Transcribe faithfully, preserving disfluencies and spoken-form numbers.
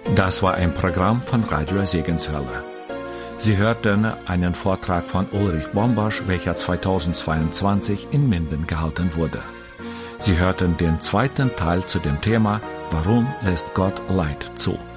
Das war ein Programm von Radio Segenswelle. Sie hörten einen Vortrag von Ulrich Bombasch, welcher zweitausendzweiundzwanzig in Minden gehalten wurde. Sie hörten den zweiten Teil zu dem Thema Warum lässt Gott Leid zu?